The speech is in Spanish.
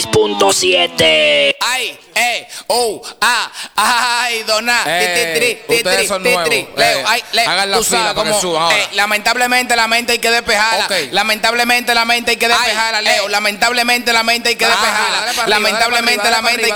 6.7. Ay, ay, dona. Ustedes son nuevos. Leo, Hagan la tú fila sabes para que cómo, suban ahora. lamentablemente la mente hay que despejarla. Ok. Lamentablemente la mente hay que despejarla, Leo. Lamentablemente la mente hay que despejarla. Dale para arriba, Lamentablemente dale la para mente hay